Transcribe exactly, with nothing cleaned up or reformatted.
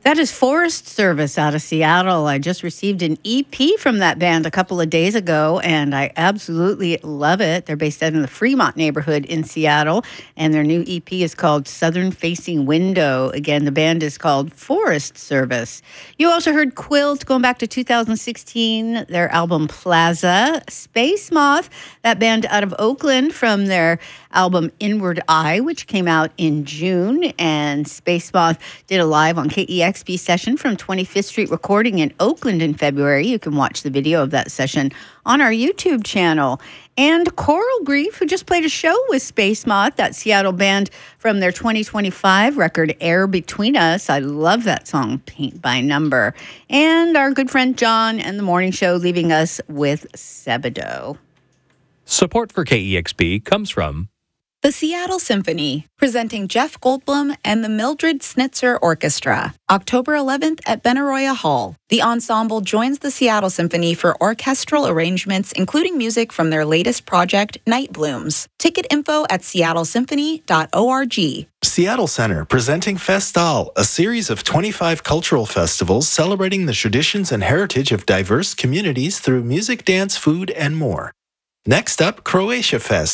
That is Forest Service out of Seattle. I just received an E P from that band a couple of days ago, and I absolutely love it. They're based out in the Fremont neighborhood in Seattle, and their new E P is called Southern Facing Window. Again, the band is called Forest Service. You also heard Quilt going back to two thousand sixteen, their album Plaza. Space Moth, that band out of Oakland, from their album Inward Eye, which came out in June. And Space Moth did a live on K E X P session from twenty-fifth Street Recording in Oakland in February. You can watch the video of that session on our YouTube channel. And Coral Grief, who just played a show with Space Moth, that Seattle band from their twenty twenty-five record Air Between Us. I love that song, Paint by Number. And our good friend John and the Morning Show leaving us with Sebadoh. Support for K E X P comes from the Seattle Symphony, presenting Jeff Goldblum and the Mildred Snitzer Orchestra, October eleventh at Benaroya Hall. The ensemble joins the Seattle Symphony for orchestral arrangements, including music from their latest project, Night Blooms. Ticket info at seattle symphony dot org. Seattle Center, presenting Festal, a series of twenty-five cultural festivals celebrating the traditions and heritage of diverse communities through music, dance, food, and more. Next up, Croatia Fest.